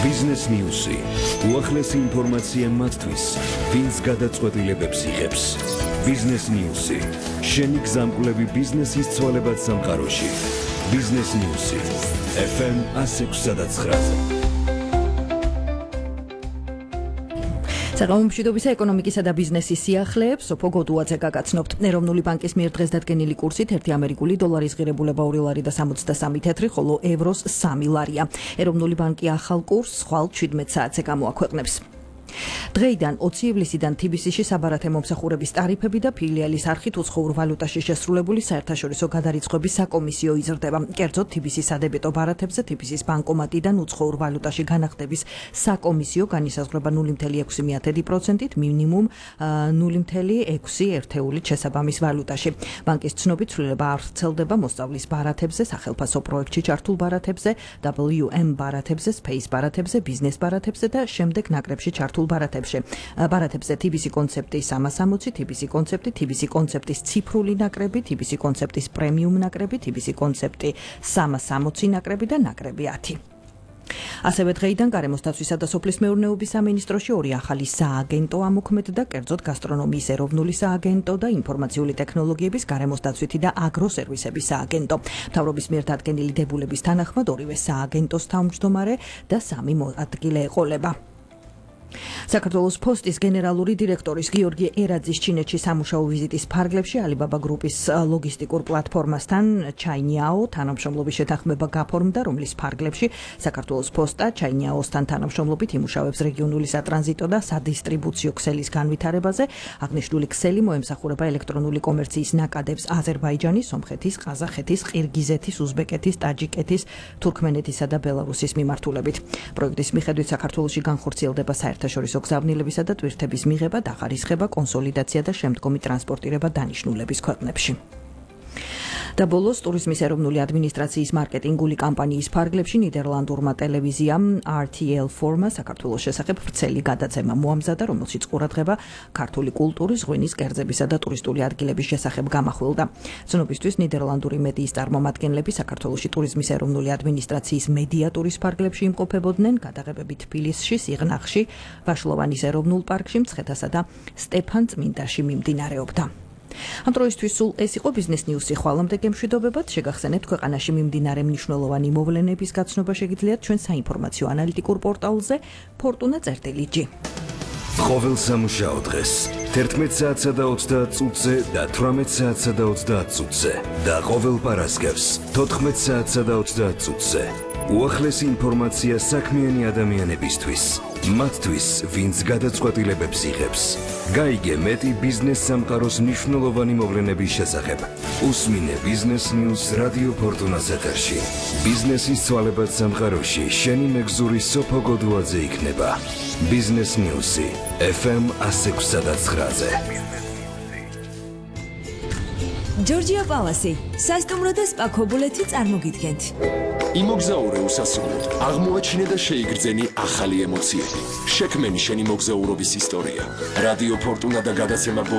Business News-ი. უახლესი ინფორმაცია მათთვის, ვინც გადაწყვეტილებებს იღებს. Business News-ი. შენი გზამკვლევი ბიზნესის ცვალებად სამყაროში. Business News-ი. FM 106.9. საგამომშვიდობისა ეკონომიკისა და ბიზნესის სიახლეებს სოფო გოდუაძე გაგაცნობთ. ეროვნული ბანკის მიერ დღეს დადგენილი კურსით 1 ამერიკული დოლარის ღირებულება 2 ლარი და 63 თეთრი, ხოლო ევროს 3 ლარია. ეროვნული ბანკი ახალ კურსს ხვალ 17 საათზე გამოაქვეყნებს. დღეიდან 20 ივლისიდან TBC-ში საბარათე მომსახურების ტარიფები და ფილიალის არხით უცხოურ ვალუტაში შესრულებული საერთაშორისო გადარიცხვების საკომისიო იზრდება. კერძოდ TBC-ის სადებეტო ბარათებზე TBC-ის ბანკომატიდან უცხოურ ვალუტაში განახდების საკომისიო განისაზღვრება 0.6%-ით მინიმუმ 0.6 ერთეულით შესაბამის ვალუტაში. ბანკის ცნობით ცვლილება არ ვრცელდება მოსწავლის ბარათებზე, სახელფასო პროექტში ჩართულ ბარათებზე, WM ბარათებზე, Space ბარათებზე, ბიზნეს ბარათებზე და შემდეგ ნაკრებში ჩართულ ბარათებზე TBC კონცეპტი 360, TBC კონცეპტი, TBC კონცეპტის ციფრული ნაკრები, TBC კონცეპტის პრემიუმ ნაკრები, TBC კონცეპტი 360 ნაკრები და ნაკრები 10. ასევე დღეიდან გარემოს დაცვისა და სოფლის მეურნეობის სამინისტროში 2 ახალი სააგენტო ამოქმედდა, კერძოდ გასტრონომიის ეროვნული სააგენტო და ინფორმაციული ტექნოლოგიების, გარემოს დაცვითი და აგროსერვისების სააგენტო. მთავრობის მიერ დადგენილი დებულების თანახმად ორივე სააგენტოს თავმჯდომარე და 3 მოადგილე ეყოლება. საქართველოს ფოსტის გენერალური დირექტორის გიორგი ერაძის ჩინეთში სამუშაო ვიზიტის ფარგლებში ალიბაბა გრუპის ლოგისტიკურ პლატფორმასთან ჩაინიაო თანამშრომლობის შეთანხმება გაფორმდა, რომლის ფარგლებში საქართველოს ფოსტა ჩაინიაოსთან თანამშრომლობით იმუშავებს რეგიონული სატრანზიტო და სადისტრიბუციო ქსელის განვითარებაზე. აღნიშნული ქსელი მოემსახურება ელექტრონული კომერციის ნაკადებს აზერბაიჯანის, სომხეთის, ყაზახეთის, ყირგიზეთის, უზბეკეთის, ტაჯიკეთის, თურქმენეთისა და ბელარუსის მიმართულებით. პროექტის მიხედვით საქართველოში განხორციელდება საერთაშორისო გზავნილებისა და ტვირთების მიღება, დახარისხება, კონსოლიდაცია და შემდგომი ტრანსპორტირება დანიშნულების ქვეყნებში. და ბოლოს ტურიზმის ეროვნული ადმინისტრაციის მარკეტინგული კამპანიის ფარგლებში ნიდერლანდურმა ტელევიზიამ RTL Forma საქართველოს შესახებ ვრცელი გადაცემა მოამზადა, რომელშიც ყურადღება ქართული კულტურის, ღვინის, კერძებისა და ტურისტული ადგილების შესახებ გამახვილდა. ცნობისთვის ნიდერლანდური მედიის წარმომადგენლები საქართველოში ტურიზმის ეროვნული ადმინისტრაციის მედიატურის ფარგლებში იმყოფებოდნენ, გადაღებები თბილისში, სიღნაღში, ვაშლოვანის ეროვნულ პარკში, მცხეთასა და სტეფანწმინდაში მიმდინარეობდა. ამ დროისთვის სულ ეს იყო Business News-ი. ხვალამდე გემშვიდობებად, შეგახსენებთ ქვეყანაში მიმდინარე მნიშვნელოვანი მოვლენების გაცნობა შეგიძლიათ ჩვენ საინფორმაციო ანალიტიკურ პორტალზე fortuna.gr. ყოველ სამუშაო დღეს 11 საათსა და 30 წუთზე და 18 საათსა და 30 წუთზე და ყოველ პარასკევს 14 საათსა და 30 წუთზე. უახლესი ინფორმაცია საქმიანი ადამიანებისთვის, მათთვის, ვინც გადაწყვეტილებებს იღებს. გაიგე მეტი ბიზნეს სამყაროს მნიშვნელოვანი მოვლენების შესახებ. უსმინე Business News რადიო ფორტუნას ეთერში. ბიზნესის ცვალებად სამყაროში შენი მეგზური სოფო გოდუაძე იქნება. Business News-ი FM 106.9-ზე. ჯორჯია პალასი, სასტუმრო და სპა ქობულეთი წარმოგიდგენთ. იმოგზაურე უსასრულოდ, აღმოაჩინე და შეიგრძენი ახალი ემოციები. შექმენი შენი მოგზაურობის ისტორია. რადიო ფორტუნა და გადაცემა